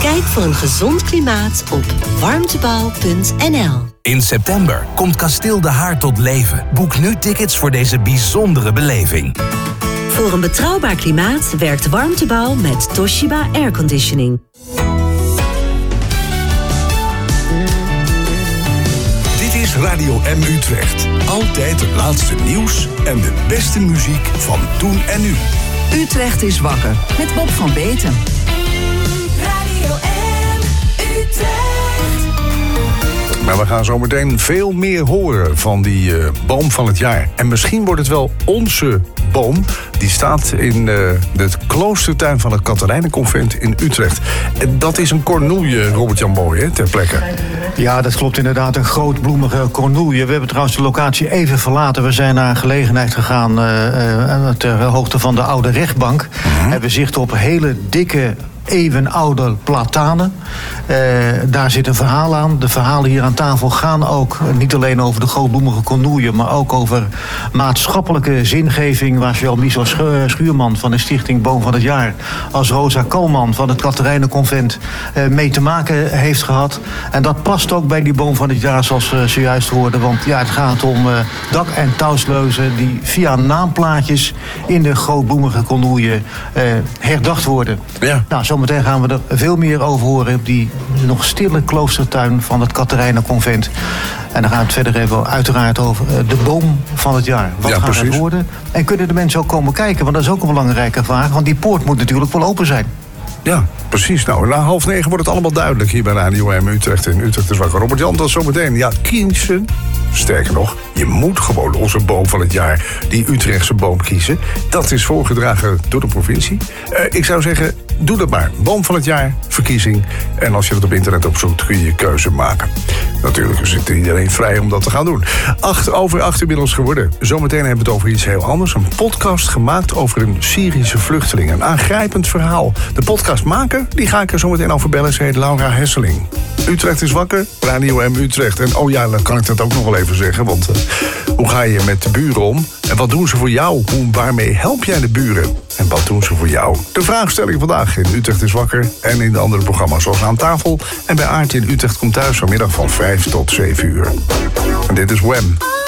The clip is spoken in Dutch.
Kijk voor een gezond klimaat op warmtebouw.nl. In september komt Kasteel de Haar tot leven. Boek nu tickets voor deze bijzondere beleving. Voor een betrouwbaar klimaat werkt Warmtebouw met Toshiba Airconditioning. Dit is Radio M Utrecht. Altijd het laatste nieuws en de beste muziek van toen en nu. Utrecht is wakker met Bob van Beeten. Radio M Utrecht. Maar we gaan zo meteen veel meer horen van die boom van het jaar. En misschien wordt het wel onze boom. Die staat in de kloostertuin van het Katerijnenconvent in Utrecht. En dat is een cornoelje, Robert-Jan Mooi, hè, ter plekke. Ja, dat klopt inderdaad. Een grootbloemige cornoelje. We hebben trouwens de locatie even verlaten. We zijn naar een gelegenheid gegaan ter hoogte van de oude rechtbank. Hebben zicht op hele dikke, eeuwenoude platanen. Daar zit een verhaal aan. De verhalen hier aan tafel gaan ook niet alleen over de grootbloemige cornoelje, maar ook over maatschappelijke zingeving, waar zowel Michel Schuurman van de stichting Boom van het Jaar als Rosa Koolman van het Katerijnenconvent mee te maken heeft gehad. En dat past ook bij die Boom van het Jaar, zoals we zojuist hoorden. Want ja, het gaat om dak- en touwsleuzen die via naamplaatjes in de grootbloemige cornoelje herdacht worden. Ja. Nou, zometeen gaan we er veel meer over horen op die nog stille kloostertuin van het Katerijnenconvent. En dan gaan we het verder even uiteraard over de boom van het jaar. Wat gaat het worden? En kunnen de mensen ook komen kijken? Want dat is ook een belangrijke vraag. Want die poort moet natuurlijk wel open zijn. Ja, precies. Nou, na 8:30 wordt het allemaal duidelijk hier bij Radio M Utrecht. En Utrecht is wakker. Robert-Jan, dat zometeen. Ja, kiezen. Sterker nog, je moet gewoon onze boom van het jaar, die Utrechtse boom, kiezen. Dat is voorgedragen door de provincie. Ik zou zeggen, doe dat maar. Boom van het jaar, verkiezing. En als je dat op internet opzoekt, kun je je keuze maken. Natuurlijk is het iedereen vrij om dat te gaan doen. 7:08 inmiddels geworden. Zometeen hebben we het over iets heel anders. Een podcast gemaakt over een Syrische vluchteling. Een aangrijpend verhaal. De podcastmaker, die ga ik er zometeen over bellen. Ze heet Laura Hesseling. Utrecht is wakker, Radio M Utrecht. En oh ja, dan kan ik dat ook nog wel even zeggen. Want hoe ga je met de buren om? En wat doen ze voor jou? Waarmee help jij de buren? En wat doen ze voor jou? De vraagstelling vandaag in Utrecht is wakker. En in de andere programma's zoals Aan Tafel. En bij Aartje in Utrecht komt thuis vanmiddag van 5 tot 7 uur. En dit is Wham!